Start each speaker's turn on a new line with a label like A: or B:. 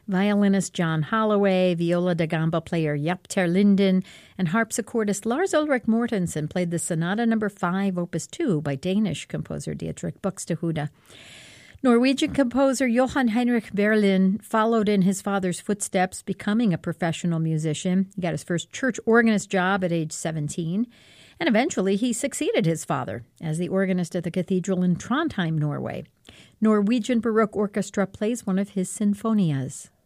A: Violinist John Holloway, viola da gamba player Jaap ter Linden, and harpsichordist Lars Ulrik Mortensen played the Sonata No. 5, Opus 2 by Danish composer Dietrich Buxtehude. Norwegian composer Johan Heinrich Berlin followed in his father's footsteps, becoming a professional musician. He got his first church organist job at age 17, and eventually he succeeded his father as the organist at the cathedral in Trondheim, Norway. Norwegian Baroque Orchestra plays one of his sinfonias.